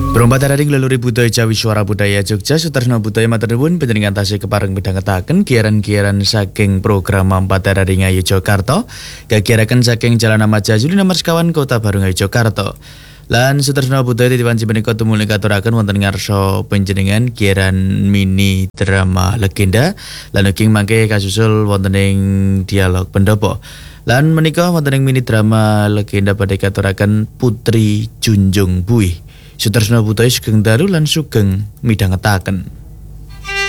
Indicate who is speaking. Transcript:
Speaker 1: Brompatararing leluhur budaya Jawi Suara Budaya Jogja Sutresna Budaya matur nuwun panjenengan tasih kepareng midhangetaken giaran-giaran saking program Brompatararing Ayu Jakarta kagiyaraken saking Jalan Ahmad Yazuli nomor sekawan Kota Baru Ayu Jakarta. Lan Sutresna Budaya diwanci menika tumulih katuraken wonten ngarsa panjenengan giaran mini drama legenda lan ugi mangke kasusul wonten ing dialog pendopo. Lan menika wonten ing mini drama legenda badhe katuraken Putri Junjung Buih. Sutresna Budaya sugeng dalu lan sugeng midhangetaken.